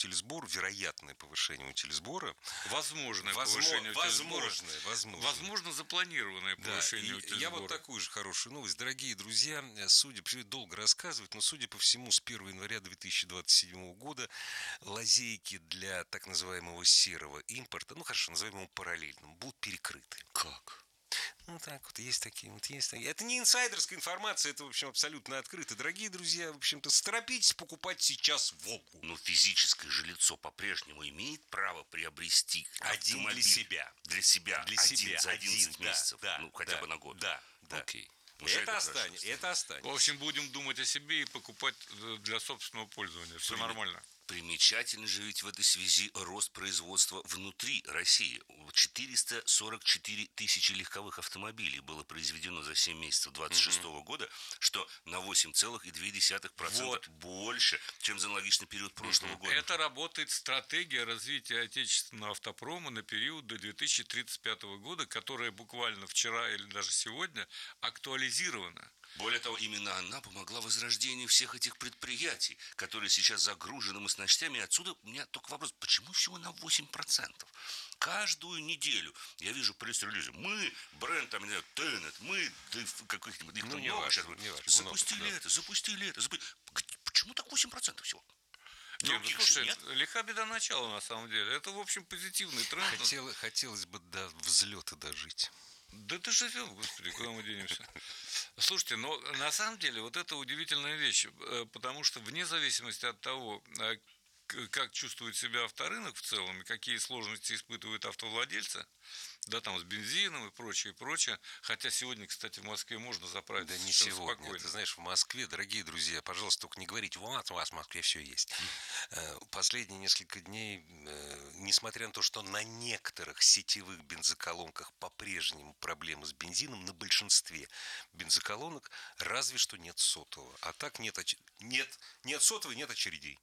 утильсбора, вероятное повышение утильсбора. Возможное повышение утильсбора. Возможно, запланированное повышение утильсбора. Я вот такую же хорошую новость. Дорогие друзья, долго рассказывать, но, судя по всему, с 1 января 2027 года лазейки для так называемого серого импорта, назовем его параллельным, будут перекрыты. Как? Так вот, есть такие. Это не инсайдерская информация, это, в общем, абсолютно открыто. Дорогие друзья, в общем-то, торопитесь покупать сейчас «Волгу». Но физическое же лицо по-прежнему имеет право приобрести один для себя. Для себя. За 11 да, месяцев. Хотя бы на год. Да. Окей. Это останется. В общем, будем думать о себе и покупать для собственного пользования. Все нормально. Примечательно же ведь в этой связи рост производства внутри России. 444 тысячи легковых автомобилей было произведено за 7 месяцев 2026 года, что на 8,2% больше, чем за аналогичный период прошлого года. Это работает стратегия развития отечественного автопрома на период до 2035 года, которая буквально вчера или даже сегодня актуализирована. Более того, именно она помогла возрождению всех этих предприятий, которые сейчас загружены мощностями. И отсюда у меня только вопрос, почему всего на 8%? Каждую неделю я вижу пресс-релизы. Мы, бренд, Тенет, мы, каких-нибудь, их много сейчас. Запустили это. Почему так 8% всего? Слушай, лиха беда начала, на самом деле. Это, в общем, позитивный тренд. Хотелось бы до взлета дожить. Да доживем, господи, куда мы денемся? Слушайте, но на самом деле вот это удивительная вещь, потому что вне зависимости от того, как чувствует себя авторынок в целом, и какие сложности испытывают автовладельцы, да, там с бензином и прочее, хотя сегодня, кстати, в Москве можно заправить. Да не сегодня, спокойно. Ты знаешь, в Москве, дорогие друзья, пожалуйста, только не говорите, вот у вас в Москве все есть. Последние несколько дней, несмотря на то, что на некоторых сетевых бензоколонках по-прежнему проблемы с бензином, на большинстве бензоколонок разве что нет сотового. А так нет сотового, нет очередей.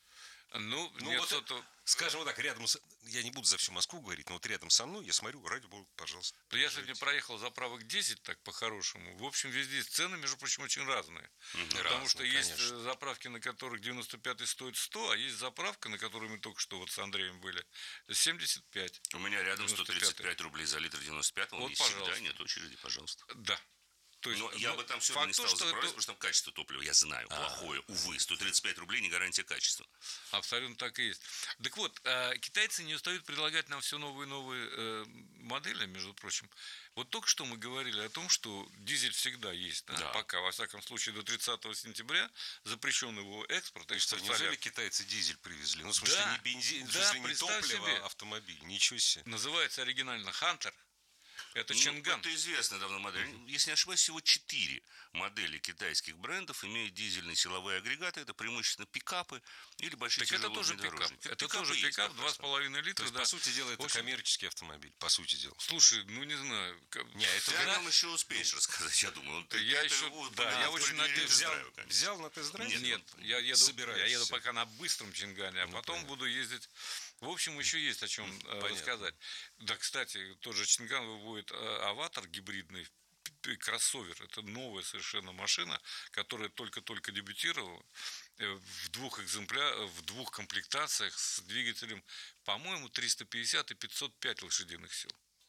Скажем вот так, я не буду за всю Москву говорить, но вот рядом со мной, я смотрю, ради бога, пожалуйста. Я сегодня проехал заправок 10, так по-хорошему. В общем, везде цены, между прочим, очень разные. Потому что есть заправки, на которых 95-й стоит 100, а есть заправка, на которой мы только что вот с Андреем были, 75. У меня рядом 135 рублей за литр 95, вот, есть всегда, нет очереди, пожалуйста. Да. Но я бы там сегодня не стал заправлять, потому что там качество топлива, я знаю, плохое, увы, 135 рублей не гарантия качества. Абсолютно так и есть. Так вот, китайцы не устают предлагать нам все новые и новые модели, между прочим. Вот только что мы говорили о том, что дизель всегда есть, пока, во всяком случае, до 30 сентября запрещен его экспорт. И что, неужели китайцы дизель привезли? В смысле, не бензин, не топливо, а автомобиль. Ничего себе. Называется оригинально «Хантер». Это Чинган. Это известная давно модель. Если не ошибаюсь, всего 4 модели китайских брендов имеют дизельные силовые агрегаты. Это преимущественно пикапы или большие тяжелые внедорожники. Это тоже пикап, 2,5 литра. По сути дела, это коммерческий автомобиль, по сути дела. Слушай, не знаю. Ты о нем еще успеешь рассказать, я думаю. Я очень надеюсь. Взял на тест-драйв? Нет, я еду пока на быстром Чингане, а потом буду ездить. В общем, еще есть о чем рассказать. Да, кстати, тот же Чинган выводит аватар гибридный, кроссовер. Это новая совершенно машина, которая только-только дебютировала в двух комплектациях с двигателем, по-моему, 350 и 505 лошадиных сил.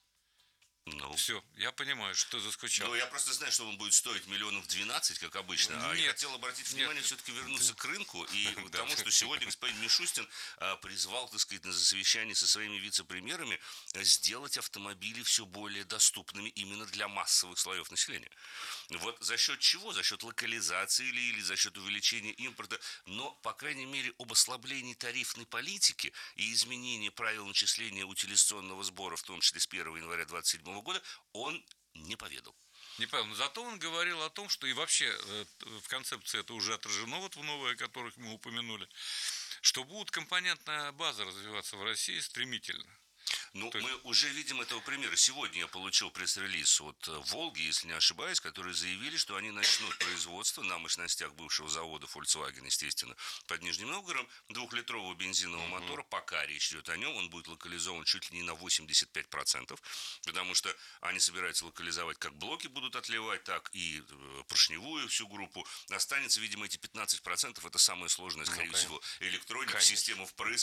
Все, я понимаю, что заскучал. Я просто знаю, что он будет стоить 12 миллионов, как обычно. Я хотел обратить внимание, все-таки вернуться к рынку и к тому, что сегодня господин Мишустин призвал, так сказать, на совещании со своими вице-премьерами сделать автомобили все более доступными именно для массовых слоев населения. Вот за счет чего? За счет локализации или за счет увеличения импорта, но, по крайней мере, об ослаблении тарифной политики и изменении правил начисления утилизационного сбора, в том числе с 1 января 2027 года, он не поведал. Не понял. Но зато он говорил о том, что и вообще в концепции это уже отражено, вот в новые, о которых мы упомянули, что будет компонентная база развиваться в России стремительно. Мы уже видим этого примера. Сегодня я получил пресс-релиз от «Волги», если не ошибаюсь, которые заявили, что они начнут производство на мощностях бывшего завода Volkswagen, естественно, под Нижним Новгородом, 2-литрового бензинового мотора. Пока речь идет о нем, он будет локализован чуть ли не на 85%, потому что они собираются локализовать, как блоки будут отливать, так и поршневую всю группу. Останется, видимо, эти 15%, это самое сложное, скорее всего, электроника, система впрыска.